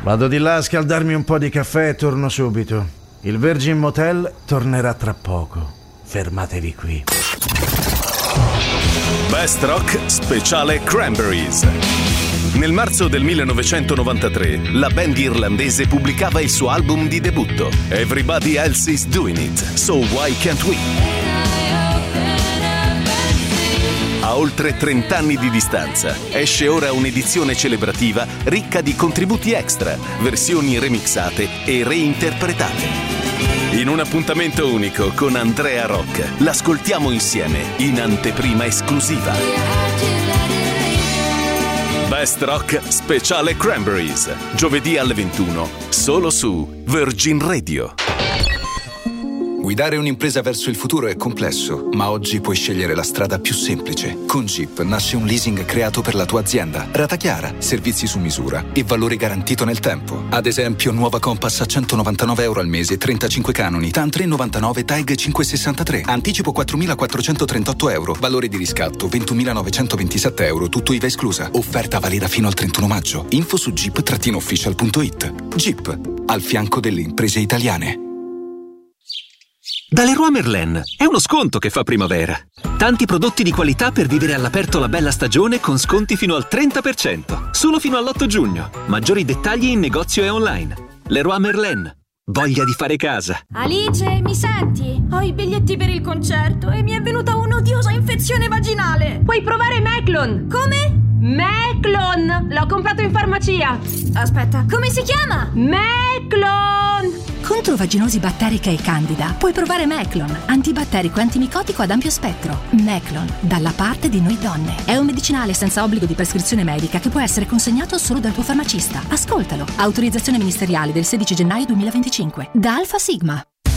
Vado di là a scaldarmi un po' di caffè e torno subito. Il Virgin Motel tornerà tra poco. Fermatevi qui. Best Rock speciale Cranberries. Nel marzo del 1993 la band irlandese pubblicava il suo album di debutto, Everybody Else Is Doing It, So Why Can't We? A oltre 30 anni di distanza esce ora un'edizione celebrativa ricca di contributi extra, versioni remixate e reinterpretate. In un appuntamento unico con Andrea Rock, l'ascoltiamo insieme in anteprima esclusiva. Best Rock speciale Cranberries, giovedì alle 21, solo su Virgin Radio. Guidare un'impresa verso il futuro è complesso, ma oggi puoi scegliere la strada più semplice. Con Jeep nasce un leasing creato per la tua azienda. Rata chiara, servizi su misura e valore garantito nel tempo. Ad esempio, nuova Compass a €199 al mese, 35 canoni, TAN 399, TAG 563. Anticipo €4.438, valore di riscatto €21.927, tutto IVA esclusa. Offerta valida fino al 31 maggio. Info su jeep-official.it. Jeep, al fianco delle imprese italiane. Da Leroy Merlin è uno sconto che fa primavera. Tanti prodotti di qualità per vivere all'aperto la bella stagione con sconti fino al 30%. Solo fino all'8 giugno. Maggiori dettagli in negozio e online. Leroy Merlin. Voglia di fare casa. Alice, mi senti? Ho i biglietti per il concerto e mi è venuta un'odiosa infezione vaginale. Puoi provare Meclon. Come? Meclon! L'ho comprato in farmacia. Aspetta, come si chiama? Meclon! Contro vaginosi batterica e candida puoi provare Meclon, antibatterico e antimicotico ad ampio spettro. Meclon, dalla parte di noi donne. È un medicinale senza obbligo di prescrizione medica che può essere consegnato solo dal tuo farmacista. Ascoltalo. Autorizzazione ministeriale del 16 gennaio 2025. Da Alfa Sigma.